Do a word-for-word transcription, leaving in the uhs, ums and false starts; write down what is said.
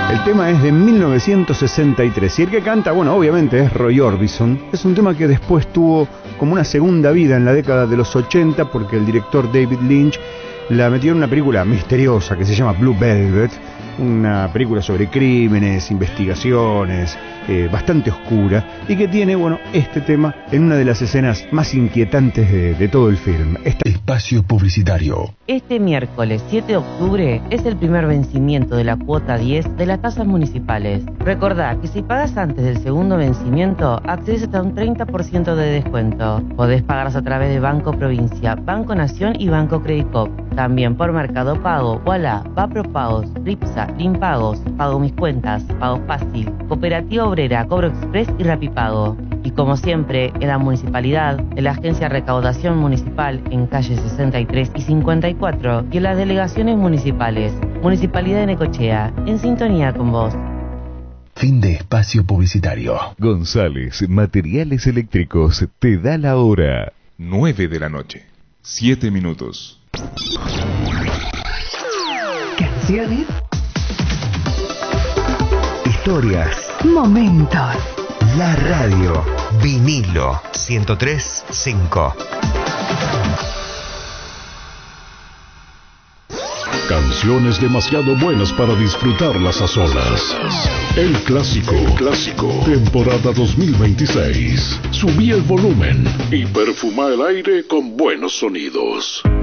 El tema es de mil novecientos sesenta y tres y el que canta, bueno, obviamente es Roy Orbison. Es un tema que después tuvo como una segunda vida en la década de los ochenta porque el director David Lynch la metió en una película misteriosa que se llama Blue Velvet, una película sobre crímenes, investigaciones, eh, bastante oscura, y que tiene, bueno, este tema en una de las escenas más inquietantes de, de todo el film. Este espacio publicitario. Este miércoles siete de octubre es el primer vencimiento de la cuota diez de las tasas municipales. Recordá que si pagas antes del segundo vencimiento, accedes hasta un treinta por ciento de descuento. Podés pagarlas a través de Banco Provincia, Banco Nación y Banco Credit Cop. También por Mercado Pago, Walla, Vapropagos, Ripsa, Limpagos, Pago Mis Cuentas, Pago Fácil, Cooperativa Obrera, Cobro Express y Rapipago. Y como siempre, en la municipalidad, en la Agencia de Recaudación Municipal en calle sesenta y tres y cincuenta y cuatro y en las delegaciones municipales. Municipalidad de Necochea, en sintonía con vos. Fin de espacio publicitario. González Materiales Eléctricos te da la hora. nueve de la noche. siete minutos. Canciones, Historias, momentos. la radio, vinilo ciento tres punto cinco. Canciones demasiado buenas para disfrutarlas a solas. El clásico, el clásico, temporada dos mil veintiséis. Subí el volumen y perfuma el aire con buenos sonidos.